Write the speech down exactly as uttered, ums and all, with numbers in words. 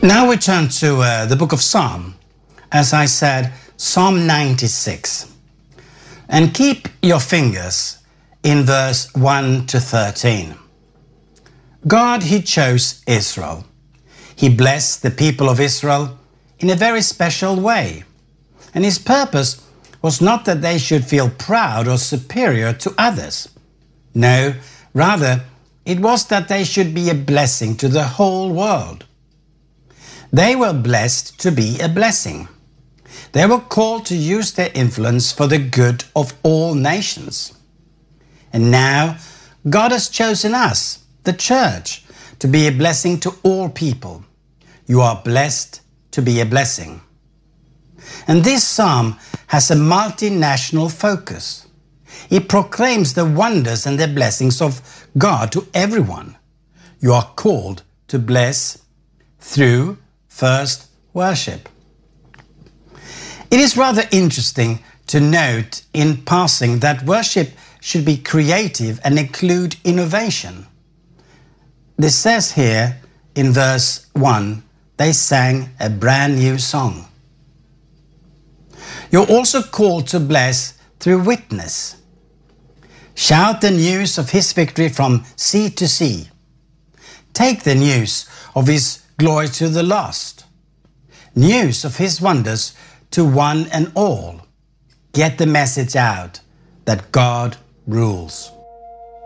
Now we turn to uh, the book of Psalm. As I said, Psalm ninety-six. And keep your fingers in verse one to thirteen. God, He chose Israel. He blessed the people of Israel in a very special way. And His purpose was not that they should feel proud or superior to others. No, rather, it was that they should be a blessing to the whole world. They were blessed to be a blessing. They were called to use their influence for the good of all nations. And now, God has chosen us, the church, to be a blessing to all people. You are blessed to be a blessing. And this psalm has a multinational focus. It proclaims the wonders and the blessings of God to everyone. You are called to bless through first worship. It is rather interesting to note in passing that worship should be creative and include innovation. This says here in verse one, they sang a brand new song. You're also called to bless through witness. Shout the news of His victory from sea to sea. Take the news of His glory to the lost. News of His wonders to one and all. Get the message out that God rules.